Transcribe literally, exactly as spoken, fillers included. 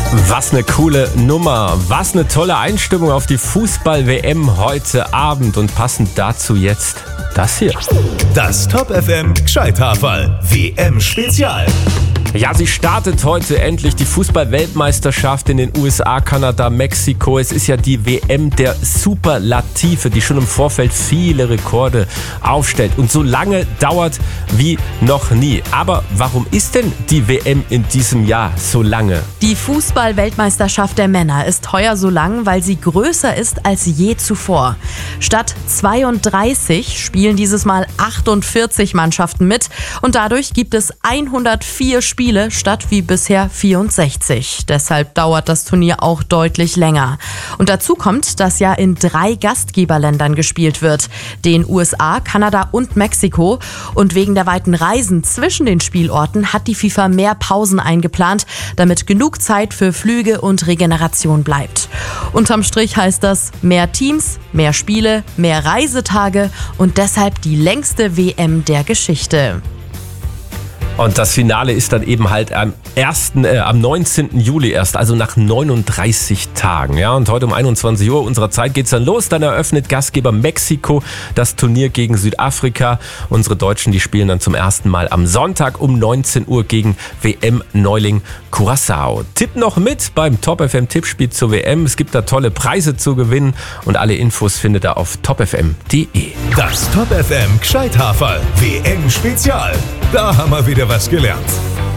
Was eine coole Nummer, was eine tolle Einstimmung auf die Fußball-W M heute Abend und passend dazu jetzt das hier. Das Top F M Gscheithaferl W M-Spezial. Ja, sie startet heute endlich, die Fußball-Weltmeisterschaft in den U S A, Kanada, Mexiko. Es ist ja die W M der Superlative, die schon im Vorfeld viele Rekorde aufstellt und so lange dauert wie noch nie. Aber warum ist denn die W M in diesem Jahr so lange? Die Fußball-Weltmeisterschaft der Männer ist heuer so lang, weil sie größer ist als je zuvor. Statt zweiunddreißig spielen dieses Mal achtundvierzig Mannschaften mit und dadurch gibt es hundertvier Spiele statt wie bisher vierundsechzig. Deshalb dauert das Turnier auch deutlich länger. Und dazu kommt, dass ja in drei Gastgeberländern gespielt wird, den U S A, Kanada und Mexiko. Und wegen der weiten Reisen zwischen den Spielorten hat die FIFA mehr Pausen eingeplant, damit genug Zeit für Flüge und Regeneration bleibt. Unterm Strich heißt das mehr Teams, mehr Spiele, mehr Reisetage und deshalb die längste W M der Geschichte. Und das Finale ist dann eben halt am ersten, äh, am neunzehnten Juli erst, also nach neununddreißig Tagen. Ja, und heute um einundzwanzig Uhr unserer Zeit geht's dann los. Dann eröffnet Gastgeber Mexiko das Turnier gegen Südafrika. Unsere Deutschen, die spielen dann zum ersten Mal am Sonntag um neunzehn Uhr gegen W M-Neuling Curaçao. Tipp noch mit beim Top F M Tippspiel zur W M. Es gibt da tolle Preise zu gewinnen und alle Infos findet ihr auf top f m punkt d e. Das Top F M Gscheithaferl W M-Spezial. Da haben wir wieder was gelernt.